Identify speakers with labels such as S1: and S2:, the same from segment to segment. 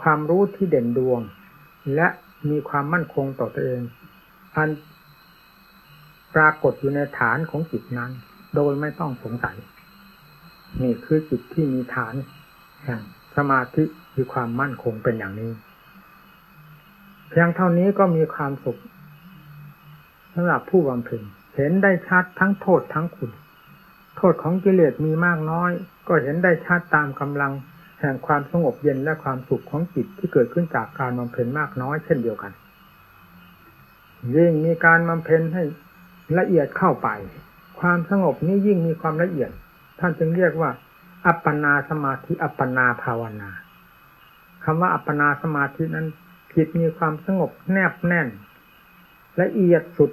S1: ความรู้ที่เด่นดวงและมีความมั่นคงต่อตัวเองอันปรากฏอยู่ในฐานของจิตนั้นโดยไม่ต้องสงสัยนี่คือจิตที่มีฐานแห่งสมาธิมีความมั่นคงเป็นอย่างนี้เพียงเท่านี้ก็มีความสุขสำหรับผู้บำเพ็ญเห็นได้ชัดทั้งโทษทั้งคุณโทษของกิเลสมีมากน้อยก็เห็นได้ชัดตามกำลังแห่งความสงบเย็นและความสุขของจิตที่เกิดขึ้นจากการบำเพ็ญมากน้อยเช่นเดียวกันยิ่งมีการบำเพ็ญให้ละเอียดเข้าไปความสงบนี้ยิ่งมีความละเอียดท่านจึงเรียกว่าอัปปนาสมาธิอัปปนาภาวนาคำว่าอัปปนาสมาธินั้นจิตมีความสงบแนบแน่นละเอียดสุด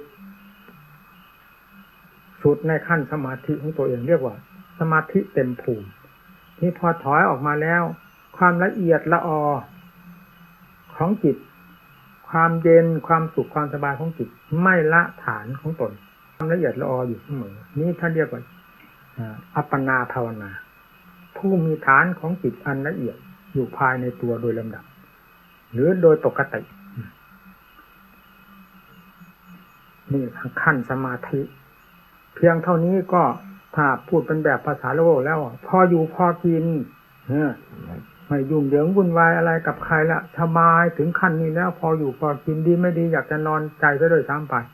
S1: ในขั้นสมาธิของตัวเองเรียกว่าสมาธิเต็มภูมินี่พอถอยออกมาแล้วความละเอียดละออของจิตความเย็นความสุขความสบายของจิตไม่ละฐานของตนความละเอียดละอออยู่เสมอนี่ท่านเรียกว่าอัปปนาภาวนาผู้มีฐานของจิตอันละเอียดอยู่ภายในตัวโดยลำดับหรือโดยปกตินี่ขั้นสมาธิเพียงเท่านี้ก็ถ้าพูดเป็นแบบภาษาโลกแล้วพออยู่พอกินไม่ยุ่งเหยิงวุ่นวายอะไรกับใครละสบายถึงขั้นนี้แล้วพออยู่พอกินดีไม่ดีอยากจะนอนใจซะด้วยซ้ำไป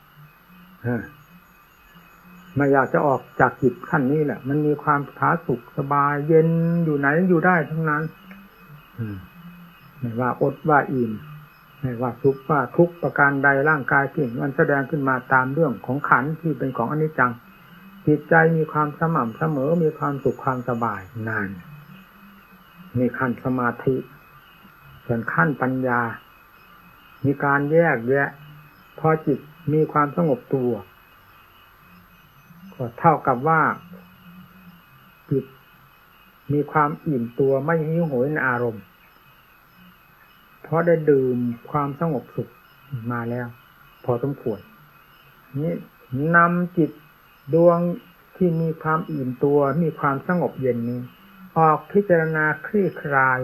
S1: ไม่อยากจะออกจากจิตขั้นนี้แหละมันมีความผาสุกสบายเย็นอยู่ไหนอยู่ได้ทั้งนั้นไม่ว่าอดว่าอิ่มไม่ว่าสุขว่าทุกข์ประการใดร่างกายที่มันแสดงขึ้นมาตามเรื่องของขันธ์ที่เป็นของอนิจจังจิตใจมีความสม่ำเสมอมีความสุขความสบายนานมีขั้นสมาธิส่วนขั้นปัญญามีการแยกแยะพอจิตมีความสงบตัวก็เท่ากับว่าจิตมีความอิ่มตัวไม่หิวโหยในอารมณ์เพราะได้ดื่มความสงบสุขมาแล้วพอสมควรนี้นำจิตดวงที่มีความอิ่มตัวมีความสงบเย็นนี้ออกพิจารณาคลี่คลาย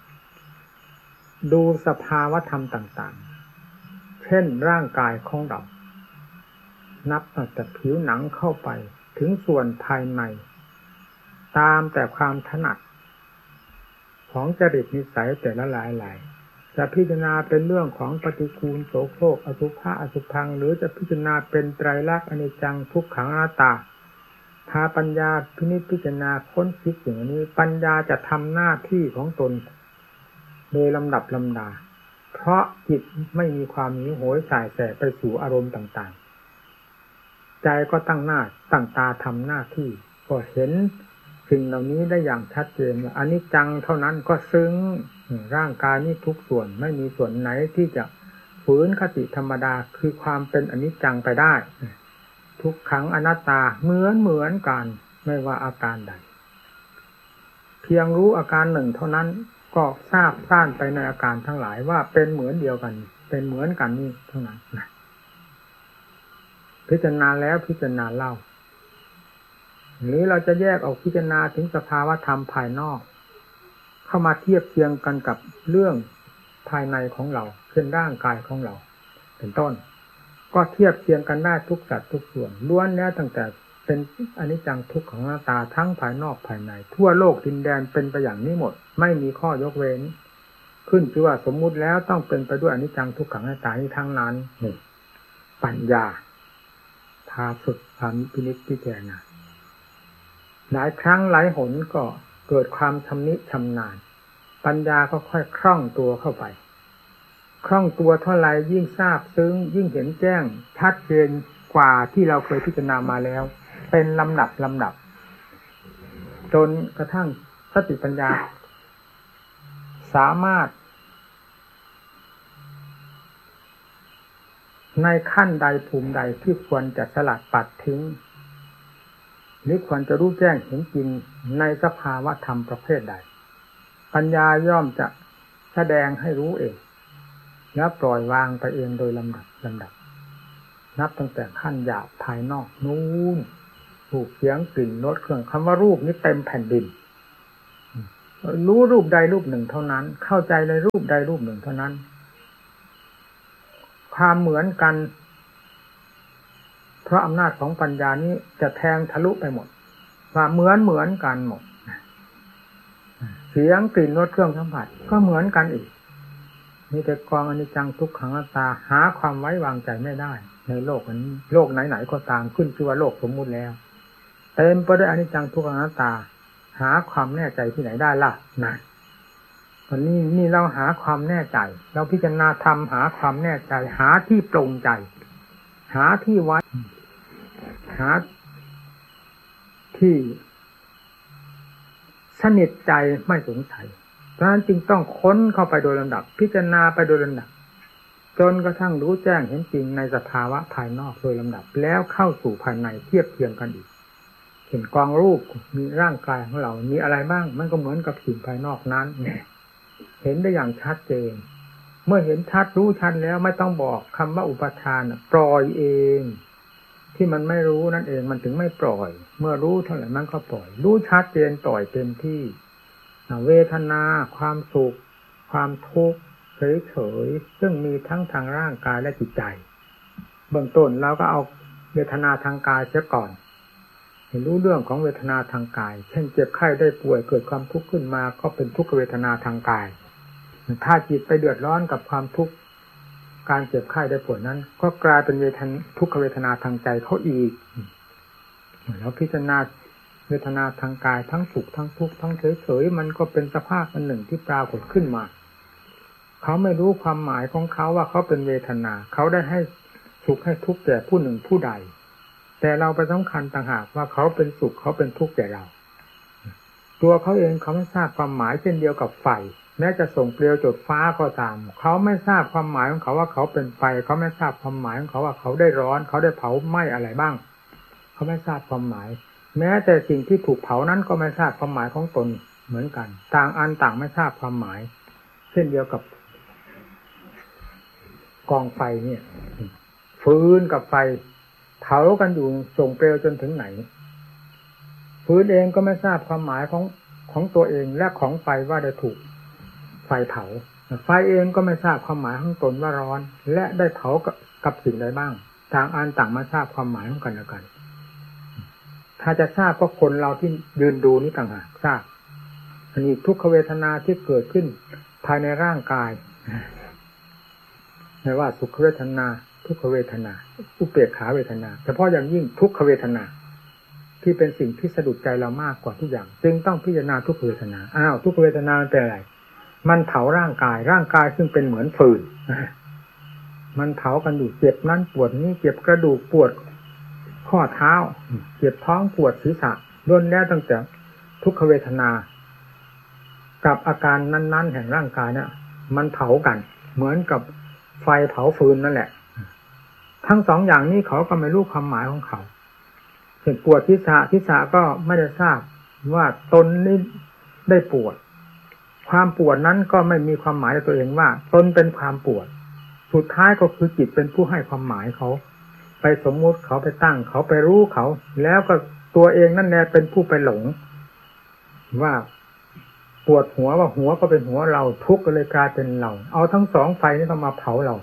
S1: ดูสภาวธรรมต่างๆเช่นร่างกายของเรานับตั้งแต่ผิวหนังเข้าไปถึงส่วนภายในตามแต่ความถนัดของจริตนิสัยแต่ละหลายจะพิจารณาเป็นเรื่องของปฏิกูลโสโครกอสุภะอสุภังหรือจะพิจารณาเป็นไตรลักษณ์อนิจจังทุกขังอนัตตาพาปัญญาพินิจพิจารณาค้นคิดอย่างนี้ปัญญาจะทำหน้าที่ของตนโดยลำดับลำดาเพราะจิตไม่มีความหิวโหยส่ายแสไปสู่อารมณ์ต่างๆใจก็ตั้งหน้าตั้งตาทำหน้าที่ก็เห็นสิ่งเหล่านี้ได้อย่างชัดเจนว่าอนิจจังเท่านั้นก็ซึ้งร่างกายนี้ทุกส่วนไม่มีส่วนไหนที่จะฝืนคติธรรมดาคือความเป็นอนิจจังไปได้ทุกขังอนัตตาเหมือนกันไม่ว่าอาการใดเพียงรู้อาการหนึ่งเท่านั้นก็ทราบซ่านไปในอาการทั้งหลายว่าเป็นเหมือนเดียวกันเป็นเหมือนกันนี่เท่านั้นนะพิจารณาแล้วพิจารณาเล่าหรือเราจะแยกออกพิจารณาถึงสภาวะธรรมภายนอกเข้ามาเทียบเทียงกันกับเรื่องภายในของเราเช่นร่างกายของเราเป็นต้นก็เทียบเทียงกันได้ทุกสัดทุกส่วนล้วนแล้วตั้งแต่เป็นอนิจจังทุกขังอนัตตาทั้งภายนอกภายในทั่วโลกดินแดนเป็นไปอย่างนี้หมดไม่มีข้อยกเว้นขึ้นชื่อว่าสมมุติแล้วต้องเป็นไปด้วยอนิจจังทุกขังอนัตตานี้ทั้งนั้นนี่ปัญญาพาฝึกพาพินิจพิจารณาหลายครั้งหลายหนก็เกิดความชำนิชำนาญปัญญาก็ค่อยคล่องตัวเข้าไปคล่องตัวเท่าไรยิ่งทราบซึ้งยิ่งเห็นแจ้งชัดเจนกว่าที่เราเคยพิจารณามาแล้วเป็นลำดับจนกระทั่งสติปัญญาสามารถในขั้นใดภูมิใดที่ควรจะสลัดปัดทิ้งหรือควรจะรู้แจ้งเห็นจริงในสภาวะธรรมประเภทใดปัญญาย่อมจะแสดงให้รู้เองแล้วปล่อยวางไปเองโดยลำดับนับตั้งแต่ขั้นหยาบภายนอกนู้นรูปเสียงกลิ่นรสเครื่องคำว่ารูปนี้เต็มแผ่นดินรู้รูปใดรูปหนึ่งเท่านั้นเข้าใจในรูปใดรูปหนึ่งเท่านั้นความเหมือนกันเพราะอำนาจของปัญญานี้จะแทงทะลุไปหมดว่าเหมือนกันหมดเสียงกลิ่นรสเครื่องสัมผัสก็เหมือนกันอีกมีแต่กองอนิจจังทุกขังอนัตตาหาความไว้วางใจไม่ได้ในโลกนี้โลกไหนๆก็ตามขึ้นชื่อว่าโลกสมมุติแล้วเต็มไปด้วยอนิจจังทุกขังอนัตตาหาความแน่ใจที่ไหนได้ล่ะนั่นวันนี้นี่เราหาความแน่ใจเราพิจารณาธรรมหาความแน่ใจหาที่ปรงใจหาที่ไว้หาที่สนิทใจไม่สงสัยเพราะฉะนั้นจึงต้องค้นเข้าไปโดยลำดับพิจารณาไปโดยลำดับจนกระทั่งรู้แจ้งเห็นจริงในสภาวะภายนอกโดยลำดับแล้วเข้าสู่ภายในเทียบเทียงกันอีกเห็นกองรูปมีร่างกายของเรามีอะไรบ้างมันก็เหมือนกับสิ่งภายนอกนั้นเนี่ยเห็นได้อย่างชัดเจนเมื่อเห็นชัดรู้ชัดแล้วไม่ต้องบอกคำว่าอุปทานปล่อยเองที่มันไม่รู้นั่นเองมันถึงไม่ปล่อยเมื่อรู้เท่าไหร่มันก็ปล่อยรู้ชัดเจนปล่อยเต็มที่เวทนาความสุขความทุกข์เฉยๆซึ่งมีทั้งทางร่างกายและจิตใจเบื้องต้นเราก็เอาเวทนาทางกายเสียก่อนเห็นรู้เรื่องของเวทนาทางกายเช่นเจ็บไข้ได้ป่วยเกิดความทุกข์ขึ้นมาก็เป็นทุกขเวทนาทางกายถ้าจิตไปเดือดร้อนกับความทุกข์การเจ็บไข้ได้ป่วยนั้นก็กลายเป็นทุกขเวทนาทางใจเขาอีกแล้วพิจารณาเวทนาทางกายทั้งสุขทั้งทุกข์ทั้งเฉยๆมันก็เป็นสภาพอันหนึ่งที่ปรากฏขึ้นมาเขาไม่รู้ความหมายของเขาว่าเขาเป็นเวทนาเขาได้ให้สุขให้ทุกข์แก่ผู้หนึ่งผู้ใดแต่เราไปสำคัญต่างหากว่าเขาเป็นสุขเขาเป็นทุกข์แก่เราตัวเขาเองเขาไม่ทราบความหมายเช่นเดียวกับไฟแม้จะส่งเปลวจุดฟ้าก็ตามเขาไม่ทราบความหมายของเขาว่าเขาเป็นไฟเขาไม่ทราบความหมายของเขาว่าเขาได้ร้อนเขาได้เผาไหม้อะไรบ้างเขาไม่ทราบความหมายแม้แต่สิ่งที่ถูกเผานั้นก็ไม่ทราบความหมายของตนเหมือนกันต่างอันต่างไม่ทราบความหมายเช่นเดียวกับกองไฟเนี่ยฟืนกับไฟเผากันอยู่ส่งเปลวจนถึงไหนฟืนเองก็ไม่ทราบความหมายของตัวเองและของไฟว่าได้ถูกไฟเผาไฟเองก็ไม่ทราบความหมายของตนว่าร้อนและได้เผากับสิ่งใดบ้างต่างอันต่างมาทราบความหมายของกันและกันถ้าจะทราบก็คนเราที่ยืนดูนี่ต่างหากทราบอันนี้ทุกขเวทนาที่เกิดขึ้นภายในร่างกายไม่ว่าสุขเวทนาทุกขเวทนาอุเบกขาเวทนาเฉพาะอย่างยิ่งทุกขเวทนาที่เป็นสิ่งที่สะดุดใจเรามากกว่าทุกอย่างจึงต้องพิจารณาทุกขเวทนาทุกขเวทนามันเป็นอะไรมันเผาร่างกายซึ่งเป็นเหมือนฟืนมันเผากันอยู่เจ็บนั้นปวดนี้เจ็บกระดูกปวดข้อเท้าเจ็บท้องปวดศีรษะล้วนแล้วตั้งแต่ทุกขเวทนากับอาการนั้นๆแห่งร่างกายเนี่ยมันเผากันเหมือนกับไฟเผาฟืนนั่นแหละทั้งสองอย่างนี้เขาก็ไม่รู้ความหมายของเขาเช่นปวดศีรษะก็ไม่ได้ทราบว่าตนนี้ได้ปวดความปวดนั้นก็ไม่มีความหมายในตัวเองว่าตนเป็นความปวดสุดท้ายก็คือจิตเป็นผู้ให้ความหมายเขาไปสมมุติเขาไปตั้งเขาไปรู้เขาแล้วก็ตัวเองนั่นแหละเป็นผู้ไปหลงว่าปวดหัวว่าหัวก็เป็นหัวเราทุกข์ก็เลยกลายเป็นเราเอาทั้งสองไฟนี้ต้องมาเผาเรา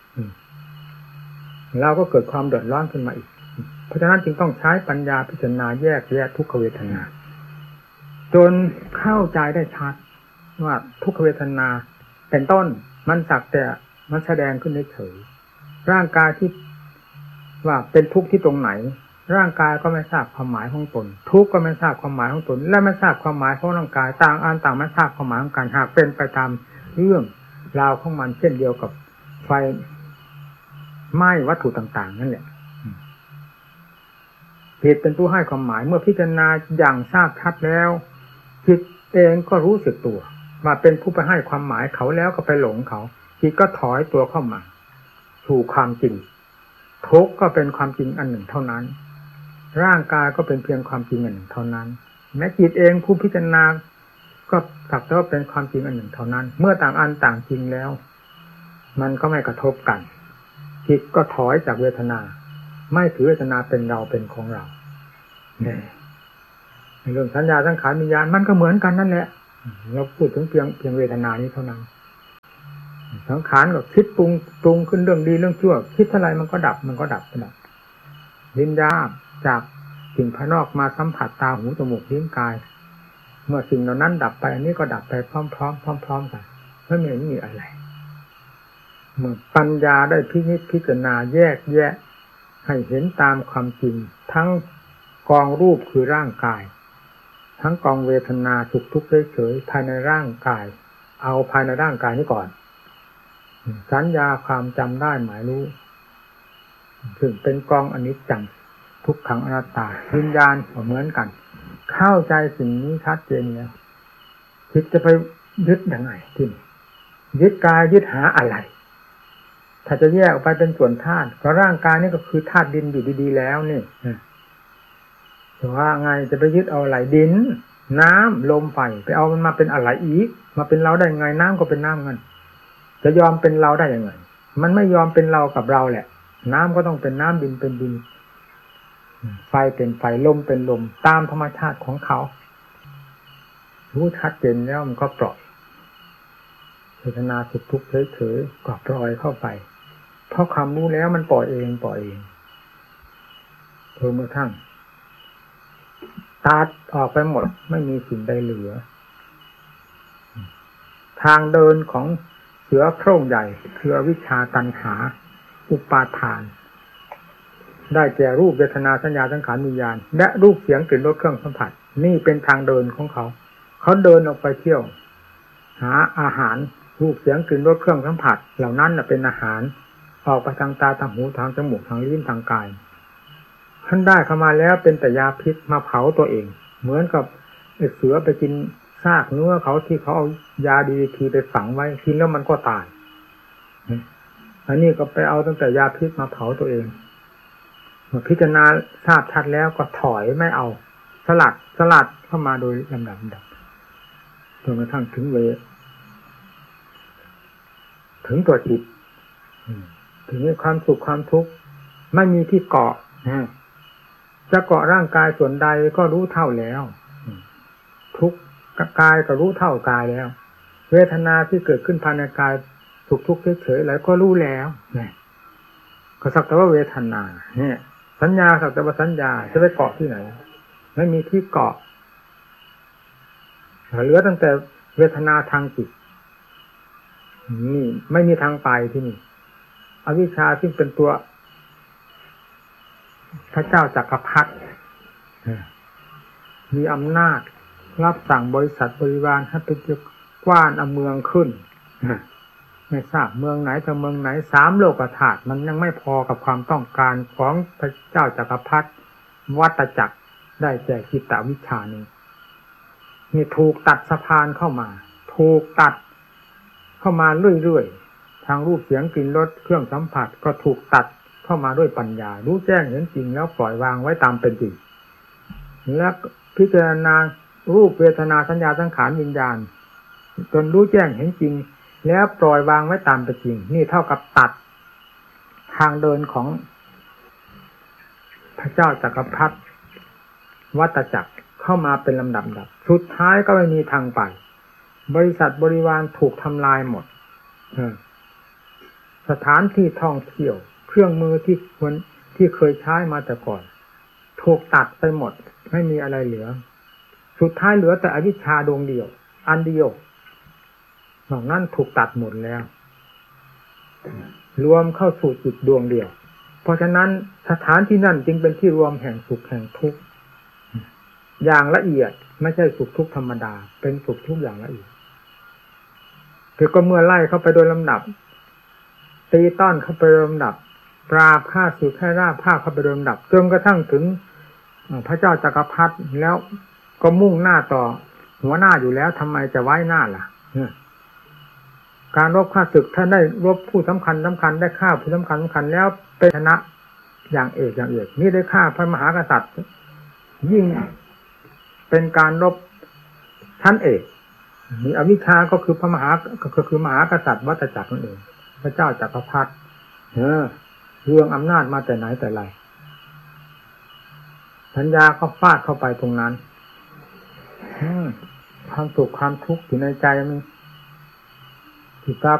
S1: เราก็เกิดความเดือดร้อนขึ้นมาอีกเพราะฉะนั้นจึงต้องใช้ปัญญาพิจารณาแยกแยะทุกขเวทนาจนเข้าใจได้ชัดว่าทุกขเวทนาเป็นต้นมันสักแต่มันแสดงขึ้นเฉยร่างกายที่ว่าเป็นทุกข์ที่ตรงไหนร่างกายก็ไม่ทราบความหมายของตนทุกข์ก็ไม่ทราบความหมายของตนและไม่ทราบความหมายของร่างกายต่างอันต่างไม่ทราบความหมายของกันหากเป็นไปตามเรื่องราวของมันเช่นเดียวกับไฟไหม้วัตถุต่างๆนั่นแหละจิตเป็นผู้ให้ความหมายเมื่อพิจารณาอย่างทราบชัดแล้วจิตเองก็รู้สึกตัวว่าเป็นผู้ไปให้ความหมายเขาแล้วก็ไปหลงเขาจิตก็ถอยตัวเข้ามาสู่ความจริงทุกข์ก็เป็นความจริงอันหนึ่งเท่านั้นร่างกายก็เป็นเพียงความจริงอันหนึ่งเท่านั้นแม้จิตเองผู้พิจารณาก็สักแต่ว่าเป็นความจริงอันหนึ่งเท่านั้นเมื่อต่างอันต่างจริงแล้วมันก็ไม่กระทบกันจิตก็ถอยจากเวทนาไม่ถือเวทนาเป็นเราเป็นของเราในเรื่องสัญญาสังขารวิญญาณมันก็เหมือนกันนั่นแหละเราพูดถึงเพียงเวทนานี้เท่านั้นสังขารก็คิดปรุงขึ้นเรื่องดีเรื่องชั่วคิดเท่าไรมันก็ดับวิญญาณจากสิ่งภายนอกมาสัมผัสตาหูจมูกลิ้นกายเมื่อสิ่งเหล่านั้นดับไปอันนี้ก็ดับไปพร้อมกันไม่เห็นมีอะไรเมื่อปัญญาได้พิจารณาแยกแยะให้เห็นตามความจริงทั้งกองรูปคือร่างกายทั้งกองเวทนาสุขทุกข์เฉยๆภายในร่างกายเอาภายในร่างกายนี้ก่อนสัญญาความจำได้หมายรู้ถึงเป็นกองอนิจจังทุกขังอนัตตาวิญญาณก็เหมือนกันเข้าใจสิ่งนี้ชัดเจนแล้วคิดจะไปยึดยังไงที่ยึดกายยึดหาอะไรถ้าจะแยกออกไปเป็นส่วนธาตุก็ร่างกายนี่ก็คือธาตุดินอยู่ดีๆแล้วนี่แต่ว่าไงจะไปยึดเอาอะไรดินน้ำลมไฟไปเอามันมาเป็นอะไรอีกมาเป็นเราได้ไงน้ำก็เป็นน้ำกันจะยอมเป็นเราได้ยังไงมันไม่ยอมเป็นเรากับเราแหละน้ำก็ต้องเป็นน้ำดินเป็นดินไฟเป็นไฟลมเป็นลมตามธรรมชาติของเขารู้ชัดเจนแล้วมันก็ปล่อยเวทนาสุขทุกข์เฉยๆก็ปล่อยเข้าไปเพราะความรู้แล้วมันปล่อยเองเพิ่มเมื่อทั้งตัดออกไปหมดไม่มีสิ่งใดเหลือทางเดินของเสือโคร่งใหญ่คืออวิชชาตัณหาอุปาทานได้แก่รูปเวทนาสัญญาสังขารวิญญาณและรูปเสียงกลิ่นรสเครื่องสัมผัสนี่เป็นทางเดินของเขาเดินออกไปเที่ยวหาอาหารรูปเสียงกลิ่นรสเครื่องสัมผัสเหล่านั้นเป็นอาหารออกไปทางตาทางหูทางจมูกทางลิ้นทางกายท่านได้เข้ามาแล้วเป็นแต่ยาพิษมาเผาตัวเองเหมือนกับเสือไปกินซากเนื้อเขาที่เขาเอายาดีทีไปฝังไว้กินแล้วมันก็ตายอันนี้ก็ไปเอาตั้งแต่ยาพิษมาเผาตัวเองเมื่อพิจารณาทราบชัดแล้วก็ถอยไม่เอาสลัดเข้ามาโดยลำดับจนกระทั่งถึงถึงตัวจิตถึงความสุขความทุกข์ไม่มีที่เกาะจะเกาะร่างกายส่วนใดก็รู้เท่าแล้วทุกข์กายก็รู้เท่ากายแล้วเวทนาที่เกิดขึ้นภายในกายสุขทุกข์เฉยๆแล้วก็รู้แล้วก็สักแต่ว่าเวทนาเนี่ยสัญญาสักแต่ว่าสัญญาจะไปเกาะที่ไหนไม่มีที่เกาะเหลือตั้งแต่เวทนาทางจิตนี่ไม่มีทางไปที่นี่อวิชชาซึ่งเป็นตัวพระเจ้าจักรพรรดิมีอำนาจรับสั่งบริษัทบริวารให้ไปกว้านเอาเมืองขึ้นไม่ทราบเมืองไหนแต่เมืองไหน3 โลกธาตุมันยังไม่พอกับความต้องการของพระเจ้าจักรพรรดิวัฏจักรได้แก่จิตตวิชชานี่ถูกตัดสะพานเข้ามาถูกตัดเข้ามาเรื่อยๆทางรูปเสียงกลิ่นรสเครื่องสัมผัสก็ถูกตัดเข้ามาด้วยปัญญารู้แจ้งเห็นจริงแล้วปล่อยวางไว้ตามเป็นจริงและพิจารณารูปเวทนาสัญญาสังขารวิญญาณจนรู้แจ้งเห็นจริงแล้วปล่อยวางไว้ตามเป็นจริงนี่เท่ากับตัดทางเดินของพระเจ้าจักรพรรดิวัฏจักรเข้ามาเป็นลำดับสุดท้ายก็ไม่มีทางไปบริษัทบริวารถูกทำลายหมดสถานที่ท่องเที่ยวเครื่องมือที่เคยใช้มาแต่ก่อนถูกตัดไปหมดไม่มีอะไรเหลือสุดท้ายเหลือแต่อวิชชาดวงเดียวอันเดียวนอกนั้นถูกตัดหมดแล้วรวมเข้าสู่จิตดวงเดียวเพราะฉะนั้นสถานที่นั่นจึงเป็นที่รวมแห่งสุขแห่งทุกข์อย่างละเอียดไม่ใช่สุขทุกข์ธรรมดาเป็นสุขทุกข์อย่างละเอียดคือก็เมื่อไล่เข้าไปโดยลำดับตีต้อนเข้าไปโดยลำดับปราบฆ่าศึกให้ราบฆ่าเข้าไปโดยลำดับจนกระทั่งถึงพระเจ้าจักรพรรดิแล้วก็มุ่งหน้าต่อหัวหน้าอยู่แล้วทำไมจะไว้หน้าล่ะการรบฆ่าศึกถ้าได้รบผู้สำคัญได้ฆ่าผู้สำคัญแล้วเป็นชนะอย่างเอกนี่ได้ฆ่าพระมหากษัตริย์ยิ่งเป็นการรบชั้นเอกมีอวิชชาก็คือมหากษัตริย์วัฏจักรนั่นเองพระเจ้าจักรพรรดิเรื่องอำนาจมาแต่ไหนแต่ไรสัญญาก็ฟาดเข้าไปตรงนั้นความสุขความทุกข์อยู่ในใจมันที่ปรา